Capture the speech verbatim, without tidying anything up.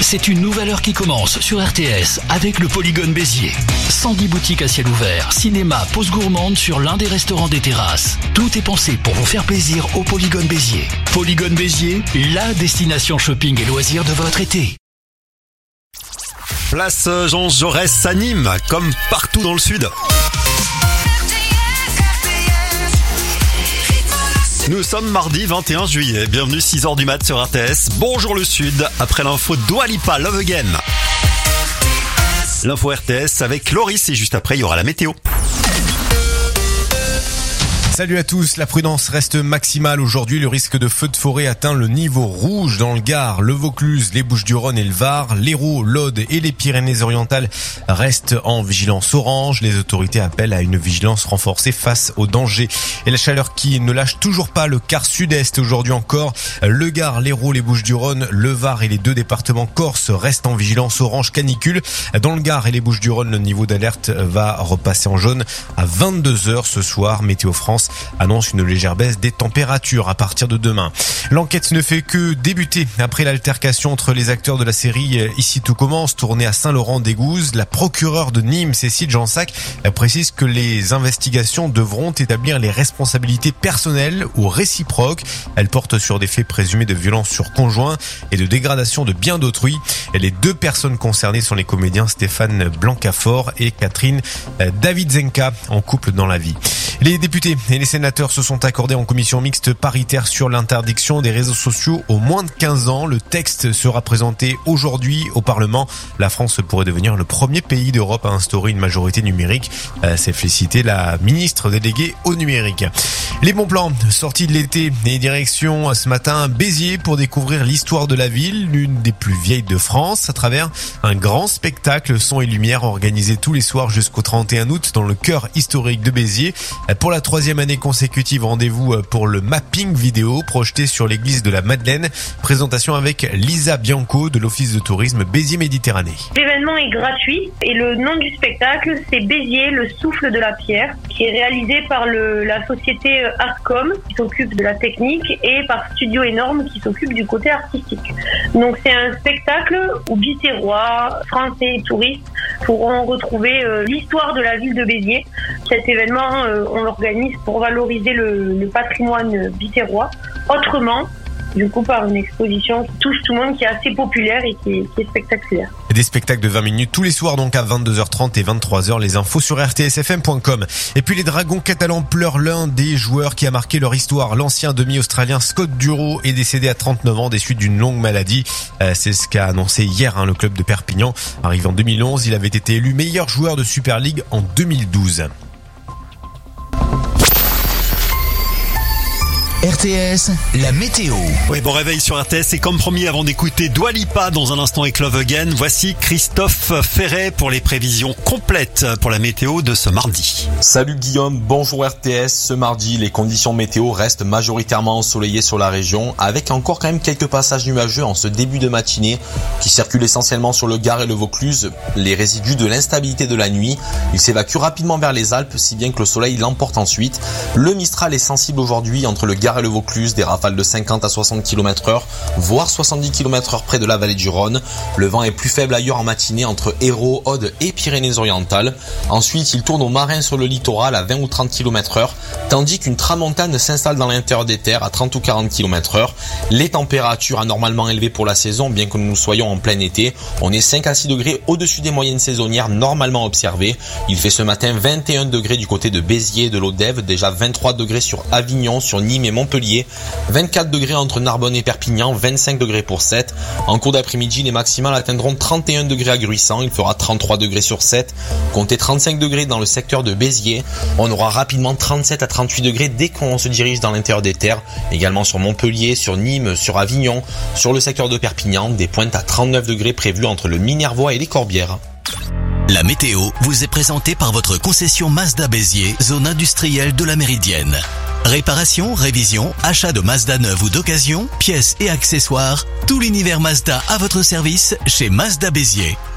C'est une nouvelle heure qui commence sur R T S avec le Polygone Béziers. cent dix boutiques à ciel ouvert, cinéma, pause gourmande sur l'un des restaurants des terrasses. Tout est pensé pour vous faire plaisir au Polygone Béziers. Polygone Béziers, la destination shopping et loisirs de votre été. Place Jean Jaurès à Nîmes, comme partout dans le sud. Nous sommes mardi vingt et un juillet, bienvenue six heures du mat sur R T S. Bonjour le sud, après l'info Dua Lipa, Love Again. L'info R T S avec Loris et juste après il y aura la météo. Salut à tous, la prudence reste maximale aujourd'hui. Le risque de feu de forêt atteint le niveau rouge dans le Gard, le Vaucluse, les Bouches-du-Rhône et le Var. L'Hérault, l'Aude et les Pyrénées-Orientales restent en vigilance orange. Les autorités appellent à une vigilance renforcée face aux dangers. Et la chaleur qui ne lâche toujours pas le quart sud-est aujourd'hui encore. Le Gard, l'Hérault, les Bouches-du-Rhône, le Var et les deux départements corses restent en vigilance orange canicule. Dans le Gard et les Bouches-du-Rhône, le niveau d'alerte va repasser en jaune à vingt-deux heures ce soir. Météo France annonce une légère baisse des températures à partir de demain. L'enquête ne fait que débuter après l'altercation entre les acteurs de la série Ici tout commence, tournée à Saint-Laurent-d'Aigouze. La procureure de Nîmes, Cécile Jansac, précise que les investigations devront établir les responsabilités personnelles ou réciproques. Elle porte sur des faits présumés de violence sur conjoint et de dégradation de biens d'autrui. Les deux personnes concernées sont les comédiens Stéphane Blancafort et Catherine Davidzenka, en couple dans la vie. Les députés et les sénateurs se sont accordés en commission mixte paritaire sur l'interdiction des réseaux sociaux aux moins de quinze ans. Le texte sera présenté aujourd'hui au Parlement. La France pourrait devenir le premier pays d'Europe à instaurer une majorité numérique. C'est félicité la ministre déléguée au numérique. Les bons plans, sortie de l'été et direction ce matin Béziers pour découvrir l'histoire de la ville, l'une des plus vieilles de France, à travers un grand spectacle son et lumière organisé tous les soirs jusqu'au trente et un août dans le cœur historique de Béziers. Pour la troisième année consécutive, rendez-vous pour le mapping vidéo projeté sur l'église de la Madeleine. Présentation avec Lisa Bianco de l'Office de tourisme Béziers Méditerranée. L'événement est gratuit et le nom du spectacle, c'est Béziers, le souffle de la pierre, qui est réalisé par le, la société Artcom qui s'occupe de la technique et par Studio Énorme qui s'occupe du côté artistique. Donc c'est un spectacle où Biterrois, Français et touristes pourront retrouver euh, l'histoire de la ville de Béziers. Cet événement, euh, on l'organise pour valoriser le, le patrimoine biterrois autrement, du coup par une exposition qui touche tout le monde, qui est assez populaire et qui est, qui est spectaculaire. Des spectacles de vingt minutes tous les soirs donc à vingt-deux heures trente et vingt-trois heures. Les infos sur r t s f m point com. Et puis les Dragons catalans pleurent l'un des joueurs qui a marqué leur histoire. L'ancien demi-australien Scott Duro est décédé à trente-neuf ans des suites d'une longue maladie. Euh, c'est ce qu'a annoncé hier hein, le club de Perpignan. Arrivé en deux mille onze, il avait été élu meilleur joueur de Super League en deux mille douze. R T S, la météo. Oui, bon réveil sur R T S et comme promis avant d'écouter Dua Lipa dans un instant avec Love Again, voici Christophe Ferret pour les prévisions complètes pour la météo de ce mardi. Salut Guillaume, bonjour R T S. Ce mardi, les conditions météo restent majoritairement ensoleillées sur la région avec encore quand même quelques passages nuageux en ce début de matinée qui circulent essentiellement sur le Gard et le Vaucluse. Les résidus de l'instabilité de la nuit, ils s'évacuent rapidement vers les Alpes si bien que le soleil l'emporte ensuite. Le Mistral est sensible aujourd'hui entre le Gard et le Vaucluse, des rafales de cinquante à soixante kilomètres heure, voire soixante-dix kilomètres heure près de la vallée du Rhône. Le vent est plus faible ailleurs en matinée entre Hérault, Aude et Pyrénées-Orientales. Ensuite, il tourne au marin sur le littoral à vingt ou trente kilomètres heure, tandis qu'une tramontane s'installe dans l'intérieur des terres à trente ou quarante kilomètres heure. Les températures anormalement élevées pour la saison, bien que nous soyons en plein été. On est cinq à six degrés au-dessus des moyennes saisonnières normalement observées. Il fait ce matin vingt et un degrés du côté de Béziers et de l'Odève, déjà vingt-trois degrés sur Avignon, sur Nîmes et Montpellier, vingt-quatre degrés entre Narbonne et Perpignan, vingt-cinq degrés pour Sète. En cours d'après-midi, les maximales atteindront trente et un degrés à Gruissant, il fera trente-trois degrés sur Sète, comptez trente-cinq degrés dans le secteur de Béziers. On aura rapidement trente-sept à trente-huit degrés dès qu'on se dirige dans l'intérieur des terres, également sur Montpellier, sur Nîmes, sur Avignon, sur le secteur de Perpignan, des pointes à trente-neuf degrés prévues entre le Minervois et les Corbières. La météo vous est présentée par votre concession Mazda Béziers, zone industrielle de la Méridienne. Réparation, révision, achat de Mazda neuve ou d'occasion, pièces et accessoires, tout l'univers Mazda à votre service chez Mazda Béziers.